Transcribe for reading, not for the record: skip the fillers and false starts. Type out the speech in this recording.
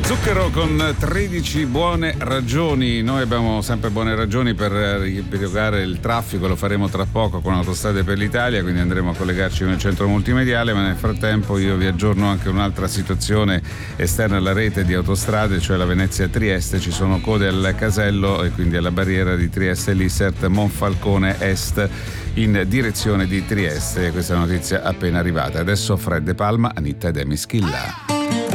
Zucchero con 13 buone ragioni. Noi abbiamo sempre buone ragioni per ripiegare il traffico, lo faremo tra poco con Autostrade per l'Italia, quindi andremo a collegarci con il centro multimediale, ma nel frattempo io vi aggiorno anche un'altra situazione esterna alla rete di autostrade, cioè la Venezia-Trieste. Ci sono code al casello e quindi alla barriera di Trieste-Lissert Monfalcone Est in direzione di Trieste. Questa è una notizia appena arrivata. Adesso Fred De Palma, Anitta ed Emi Schilla.